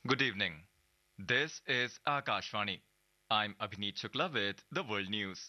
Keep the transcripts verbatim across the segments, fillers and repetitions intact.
Good evening. This is Akashvani. I'm Abhineet Shukla with the World News.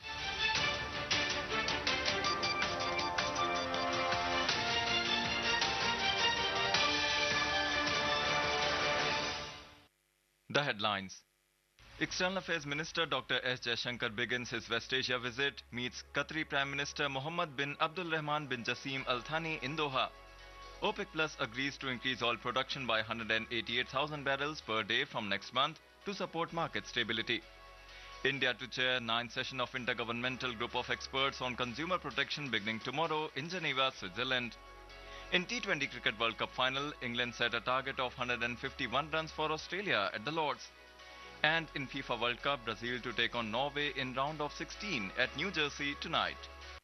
The headlines. External Affairs Minister Doctor S. Jaishankar begins his West Asia visit, meets Qatari Prime Minister Mohammed bin Abdul Rahman bin Jassim Al Thani in Doha. OPEC Plus agrees to increase oil production by one hundred eighty-eight thousand barrels per day from next month to support market stability. India to chair ninth session of Intergovernmental Group of Experts on Consumer Protection beginning tomorrow in Geneva, Switzerland. In T twenty Cricket World Cup final, England set a target of one hundred fifty-one runs for Australia at the Lords. And in FIFA World Cup, Brazil to take on Norway in round of sixteen at New Jersey tonight.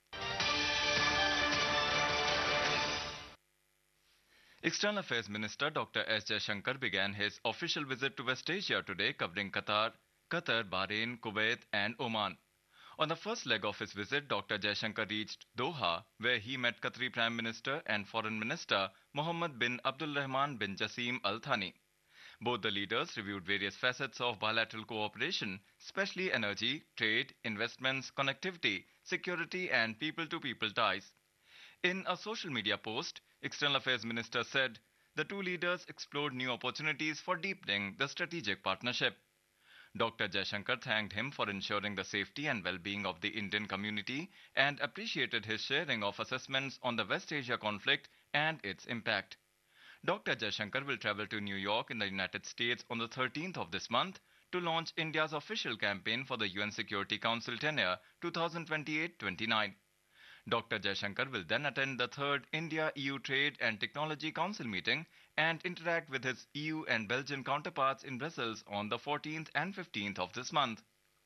External Affairs Minister Doctor S. Jaishankar began his official visit to West Asia today, covering Qatar, Qatar, Bahrain, Kuwait, and Oman. On the first leg of his visit, Doctor Jaishankar reached Doha, where he met Qatari Prime Minister and Foreign Minister Mohammed bin Abdul Rahman bin Jassim Al Thani. Both the leaders reviewed various facets of bilateral cooperation, especially energy, trade, investments, connectivity, security, and people to people ties. In a social media post, External Affairs Minister said the two leaders explored new opportunities for deepening the strategic partnership. Doctor Jaishankar thanked him for ensuring the safety and well-being of the Indian community and appreciated his sharing of assessments on the West Asia conflict and its impact. Doctor Jaishankar will travel to New York in the United States on the thirteenth of this month to launch India's official campaign for the U N Security Council tenure twenty twenty-eight to twenty-nine. Doctor Jaishankar will then attend the third India-E U Trade and Technology Council meeting and interact with his E U and Belgian counterparts in Brussels on the fourteenth and fifteenth of this month.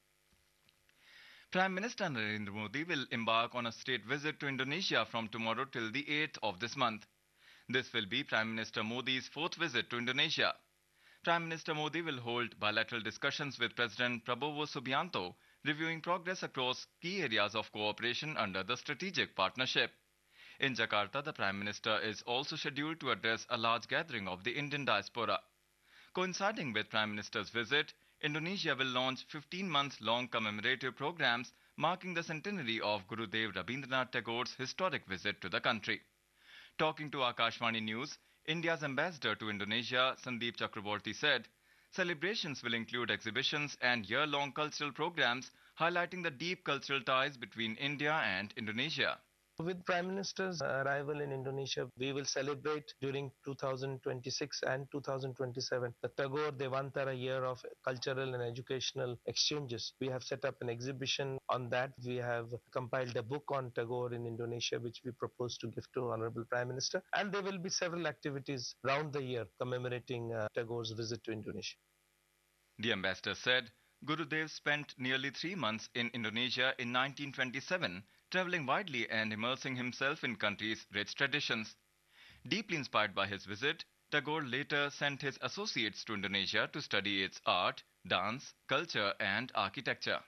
Prime Minister Narendra Modi will embark on a state visit to Indonesia from tomorrow till the eighth of this month. This will be Prime Minister Modi's fourth visit to Indonesia. Prime Minister Modi will hold bilateral discussions with President Prabowo Subianto, reviewing progress across key areas of cooperation under the strategic partnership. In Jakarta, the Prime Minister is also scheduled to address a large gathering of the Indian diaspora. Coinciding with Prime Minister's visit, Indonesia will launch fifteen months long commemorative programs marking the centenary of Gurudev Rabindranath Tagore's historic visit to the country. Talking to Akashvani News, India's ambassador to Indonesia, Sandeep Chakraborty, said celebrations will include exhibitions and year-long cultural programs highlighting the deep cultural ties between India and Indonesia. With Prime Minister's arrival in Indonesia, we will celebrate during two thousand twenty-six and two thousand twenty-seven the Tagore Devantara year of cultural and educational exchanges. We have set up an exhibition on that. We have compiled a book on Tagore in Indonesia, which we propose to give to Honorable Prime Minister. And there will be several activities round the year commemorating uh, Tagore's visit to Indonesia. The ambassador said Gurudev spent nearly three months in Indonesia in nineteen twenty-seven, traveling widely and immersing himself in country's rich traditions. Deeply inspired by his visit, Tagore later sent his associates to Indonesia to study its art, dance, culture, and architecture.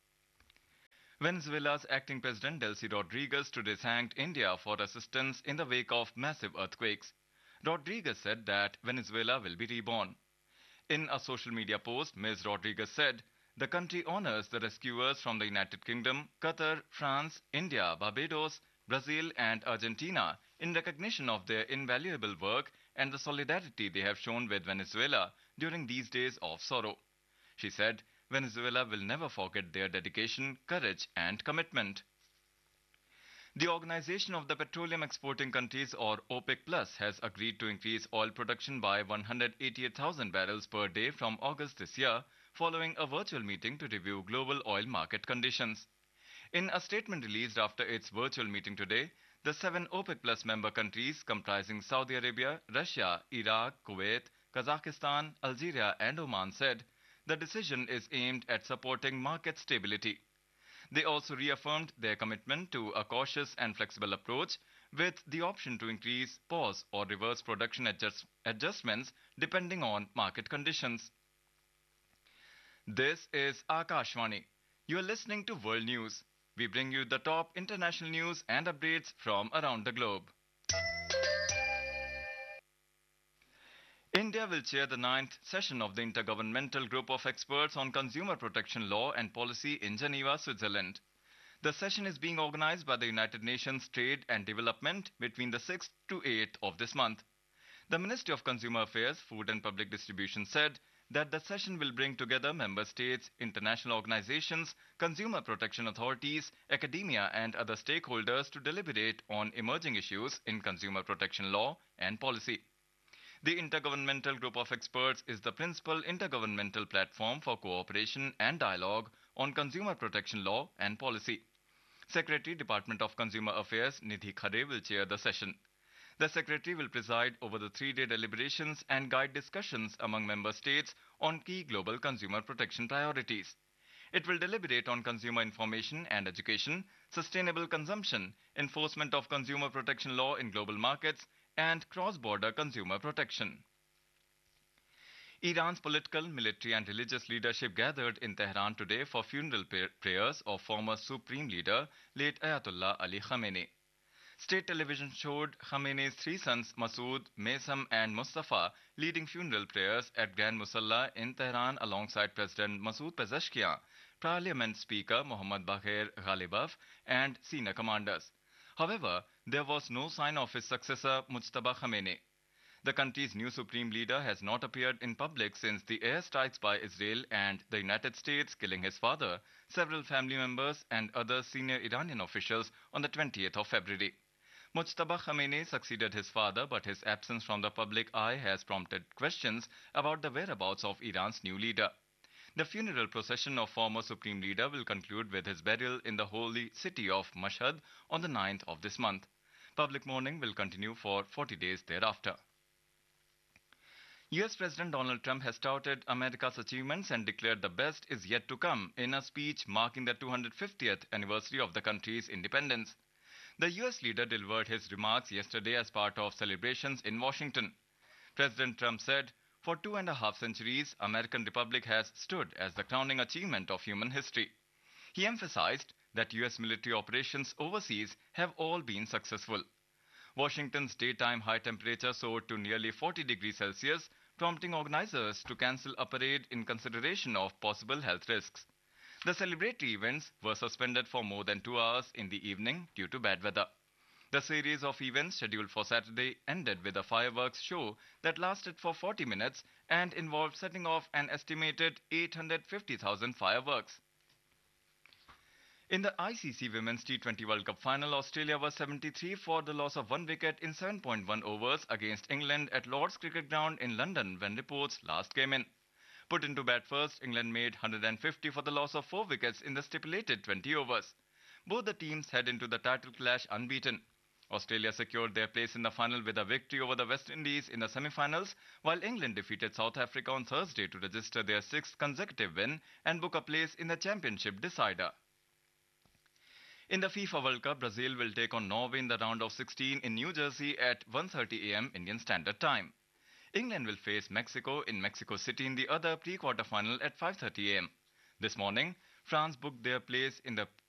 Venezuela's acting president Delcy Rodriguez today thanked India for assistance in the wake of massive earthquakes. Rodriguez said that Venezuela will be reborn. In a social media post, Miz Rodriguez said, the country honors the rescuers from the United Kingdom, Qatar, France, India, Barbados, Brazil, and Argentina in recognition of their invaluable work and the solidarity they have shown with Venezuela during these days of sorrow. She said, Venezuela will never forget their dedication, courage, and commitment. The Organization of the Petroleum Exporting Countries, or OPEC Plus, has agreed to increase oil production by one hundred eighty-eight thousand barrels per day from August this year, following a virtual meeting to review global oil market conditions. In a statement released after its virtual meeting today, the seven OPEC Plus member countries comprising Saudi Arabia, Russia, Iraq, Kuwait, Kazakhstan, Algeria, and Oman said the decision is aimed at supporting market stability. They also reaffirmed their commitment to a cautious and flexible approach with the option to increase, pause, or reverse production adjust adjustments depending on market conditions. This is Akashvani. You are listening to World News. We bring you the top international news and updates from around the globe. India will chair the ninth session of the Intergovernmental Group of Experts on Consumer Protection Law and Policy in Geneva, Switzerland. The session is being organized by the United Nations Trade and Development between the sixth to eighth of this month. The Ministry of Consumer Affairs, Food and Public Distribution said that the session will bring together member states, international organizations, consumer protection authorities, academia, and other stakeholders to deliberate on emerging issues in consumer protection law and policy. The Intergovernmental Group of Experts is the principal intergovernmental platform for cooperation and dialogue on consumer protection law and policy. Secretary, Department of Consumer Affairs Nidhi Khare will chair the session. The Secretary will preside over the three-day deliberations and guide discussions among member states on key global consumer protection priorities. It will deliberate on consumer information and education, sustainable consumption, enforcement of consumer protection law in global markets, and cross-border consumer protection. Iran's political, military and religious leadership gathered in Tehran today for funeral prayers of former Supreme Leader, late Ayatollah Ali Khamenei. State television showed Khamenei's three sons Masood, Mesam and Mustafa leading funeral prayers at Grand Musalla in Tehran alongside President Masoud Pezeshkian, Parliament Speaker Mohammad Bagher Ghalibaf and senior commanders. However, there was no sign of his successor Mujtaba Khamenei. The country's new supreme leader has not appeared in public since the airstrikes by Israel and the United States killing his father, several family members and other senior Iranian officials on the twentieth of February. Mujtaba Khamenei succeeded his father, but his absence from the public eye has prompted questions about the whereabouts of Iran's new leader. The funeral procession of former Supreme Leader will conclude with his burial in the holy city of Mashhad on the ninth of this month. Public mourning will continue for forty days thereafter. U S President Donald Trump has touted America's achievements and declared the best is yet to come in a speech marking the two hundred fiftieth anniversary of the country's independence. The U S leader delivered his remarks yesterday as part of celebrations in Washington. President Trump said, "For two and a half centuries, American Republic has stood as the crowning achievement of human history." He emphasized that U S military operations overseas have all been successful. Washington's daytime high temperature soared to nearly forty degrees Celsius, prompting organizers to cancel a parade in consideration of possible health risks. The celebratory events were suspended for more than two hours in the evening due to bad weather. The series of events scheduled for Saturday ended with a fireworks show that lasted for forty minutes and involved setting off an estimated eight hundred fifty thousand fireworks. In the I C C Women's T twenty World Cup final, Australia was seventy-three for the loss of one wicket in seven point one overs against England at Lord's Cricket Ground in London when reports last came in. Put into bat first, England made one hundred fifty for the loss of four wickets in the stipulated twenty overs. Both the teams head into the title clash unbeaten. Australia secured their place in the final with a victory over the West Indies in the semi-finals, while England defeated South Africa on Thursday to register their sixth consecutive win and book a place in the championship decider. In the FIFA World Cup, Brazil will take on Norway in the round of sixteen in New Jersey at one thirty a m Indian Standard Time. England will face Mexico in Mexico City in the other pre-quarter final at five thirty a m This morning, France booked their place in the